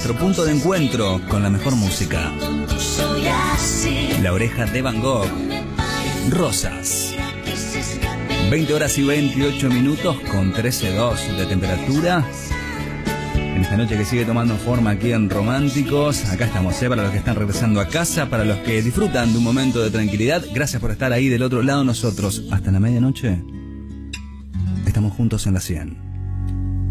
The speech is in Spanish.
nuestro punto de encuentro con la mejor música. La Oreja de Van Gogh. Rosas. 20 horas y 28 minutos con 13,2 de temperatura. En esta noche que sigue tomando forma aquí en Románticos. Acá estamos, para los que están regresando a casa, para los que disfrutan de un momento de tranquilidad. Gracias por estar ahí del otro lado. Nosotros, hasta la medianoche, estamos juntos en la 100.